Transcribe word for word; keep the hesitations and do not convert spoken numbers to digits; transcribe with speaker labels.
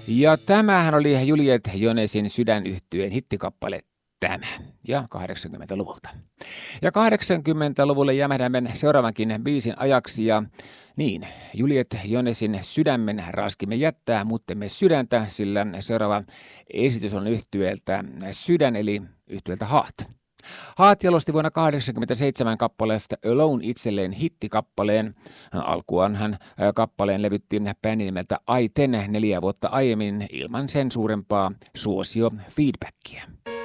Speaker 1: Ja tämähän oli Juliet Jonesin Sydän-yhtyeen hittikappale tämä, ja kahdeksankymmentäluvulta. Ja kahdeksankymmentäluvulle jämähdämme seuraavankin biisin ajaksi, ja niin, Juliet Jonesin Sydämen raskimme jättää, mutta me sydäntä, sillä seuraava esitys on yhtyeeltä Sydän, eli yhtyeeltä Haat. Haat jalosti vuonna tuhatyhdeksänsataakahdeksankymmentäseitsemän kappaleesta Alone itselleen hittikappaleen. Alkuaan hän kappaleen levytti bändin nimeltä I Ten neljä vuotta aiemmin ilman sen suurempaa suosio-feedbackia.